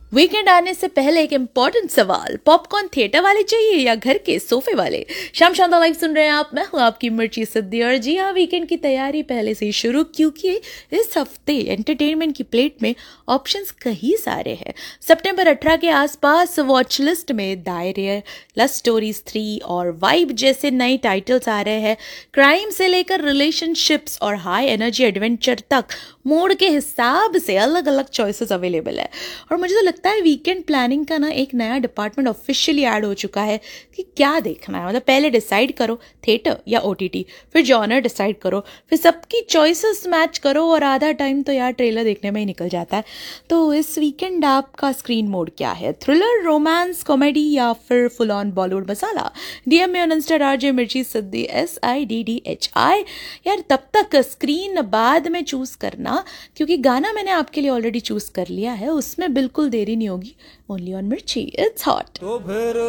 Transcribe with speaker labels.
Speaker 1: Weekend आने से पहले एक इम्पोर्टेंट सवाल, पॉपकॉर्न थिएटर वाले चाहिए या घर के सोफे वाले? शाम शानदार लाइव सुन रहे हैं आप, मैं हूं आपकी मिर्ची सिद्धि। और जी हाँ, वीकेंड की तैयारी पहले से ही शुरू, क्योंकि इस हफ्ते एंटरटेनमेंट की प्लेट में ऑप्शंस कई सारे हैं। सितंबर 18 के आसपास वॉच लिस्ट में दायरे, लव स्टोरीज 3 और वाइब जैसे नए टाइटल्स आ रहे हैं। क्राइम से लेकर रिलेशनशिप्स और हाई एनर्जी एडवेंचर तक मूड के हिसाब से अलग अलग चॉइसेस अवेलेबल है। और मुझे तो लगता है वीकेंड प्लानिंग का ना एक नया डिपार्टमेंट ऑफिशियली ऐड हो चुका है कि क्या देखना है। मतलब पहले डिसाइड करो थिएटर या ओटीटी, फिर जॉनर डिसाइड करो, फिर सबकी चॉइसेस मैच करो, और आधा टाइम तो यार ट्रेलर देखने में ही निकल जाता है। तो इस वीकेंड आपका स्क्रीन मोड क्या है? थ्रिलर, रोमांस, कॉमेडी या फिर full on Bollywood masala? DM में ऑन इंस्टा RJ मिर्ची सिद्धि SIDDHI। यार तब तक स्क्रीन बाद में चूज करना, क्योंकि गाना मैंने आपके लिए ऑलरेडी चूज कर लिया है, उसमें बिल्कुल देरी नहीं होगी। ओनली ऑन मिर्ची, इट्स हॉट।